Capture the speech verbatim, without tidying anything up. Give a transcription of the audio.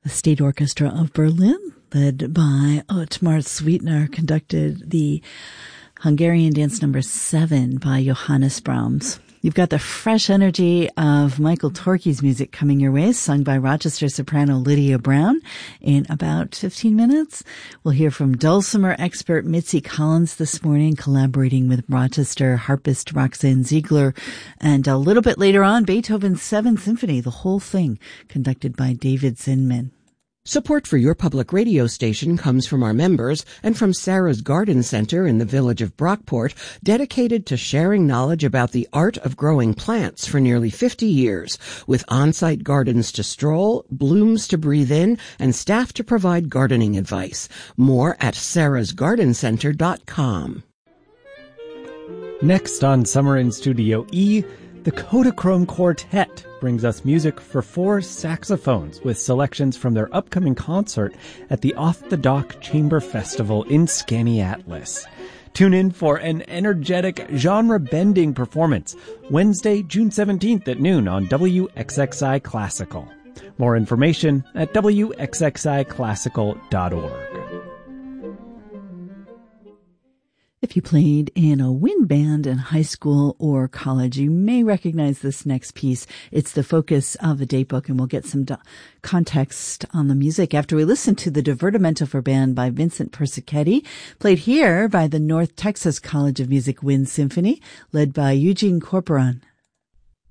The State Orchestra of Berlin, led by Ottmar Sweetner, conducted the Hungarian dance number seven by Johannes Brahms. You've got the fresh energy of Michael Torke's music coming your way, sung by Rochester soprano Lydia Brown. In about fifteen minutes, we'll hear from dulcimer expert Mitzi Collins this morning, collaborating with Rochester harpist Roxanne Ziegler. And a little bit later on, Beethoven's Seventh Symphony, the whole thing, conducted by David Zinman. Support for your public radio station comes from our members and from Sarah's Garden Center in the village of Brockport, dedicated to sharing knowledge about the art of growing plants for nearly fifty years, with on-site gardens to stroll, blooms to breathe in, and staff to provide gardening advice. More at sarahs garden center dot com. Next on Summer in Studio E, the Kodachrome Quartet brings us music for four saxophones with selections from their upcoming concert at the Off the Dock Chamber Festival in Skaneateles. Tune in for an energetic, genre-bending performance Wednesday, June seventeenth at noon on W X X I Classical. More information at W X X I classical dot org. If you played in a wind band in high school or college, you may recognize this next piece. It's the focus of the daybook, and we'll get some do- context on the music after we listen to the Divertimento for Band by Vincent Persichetti, played here by the North Texas College of Music Wind Symphony, led by Eugene Corporon.